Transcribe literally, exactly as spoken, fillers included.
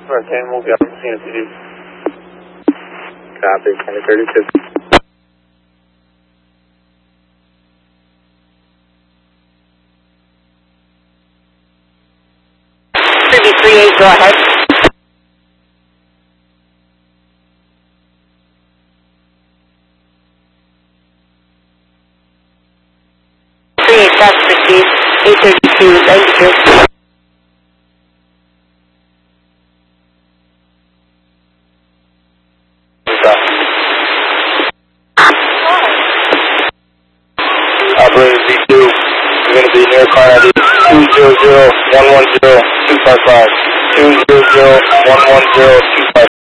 Hurricane will be out from C N C D. Copy, twenty thirty-two. three three eight, go ahead. three eight, that's received. eight thirty-two, ninety-two. Operator Z two, you're going to be near car I D two zero zero one one zero two five five. two zero zero one one zero two five five.